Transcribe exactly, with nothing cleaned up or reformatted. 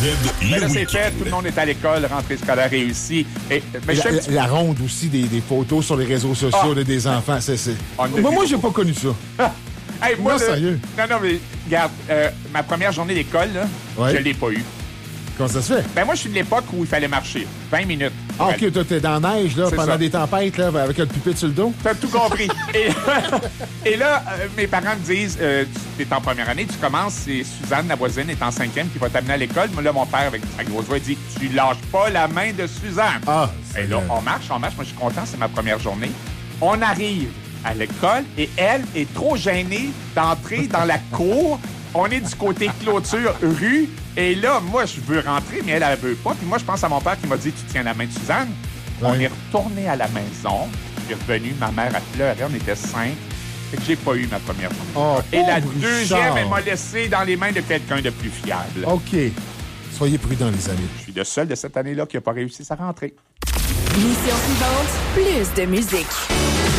Mais là, c'est fait. Tout le monde est à l'école. Rentrée scolaire réussie. Et, mais la, je la, petit... la ronde aussi des, des photos sur les réseaux sociaux ah. de, des enfants. C'est, c'est... Moi, moi, j'ai pas connu ça. Hey, moi, non, le... sérieux. Non, non, mais regarde, euh, ma première journée d'école, là, ouais. je l'ai pas eue. Comment ça se fait? Ben moi, je suis de l'époque où il fallait marcher. vingt minutes. Ah, OK, toi, t'es dans la neige, là, c'est pendant ça. des tempêtes, là, avec le pupitre sur le dos. T'as tout compris. et, et là, euh, mes parents me disent, euh, tu es en première année, tu commences, et Suzanne, la voisine, est en cinquième, qui va t'amener à l'école. Moi, là, mon père, avec sa grosse voix, dit, tu lâches pas la main de Suzanne. Ah, et là, on marche, on marche. Moi, je suis content, c'est ma première journée. On arrive à l'école et elle est trop gênée d'entrer dans la cour. On est du côté clôture rue. Et là, moi, je veux rentrer, mais elle, elle veut pas. Puis moi, je pense à mon père qui m'a dit, tu tiens la main de Suzanne. Ouais. On est retourné à la maison. Je suis revenu, ma mère a pleuré. On était cinq. Fait que j'ai pas eu ma première journée. Oh, et la deuxième, Richard. elle m'a laissé dans les mains de quelqu'un de plus fiable. OK. Soyez prudents, les amis. Je suis le seul de cette année-là qui n'a pas réussi sa rentrée. Mission suivante, plus de musique.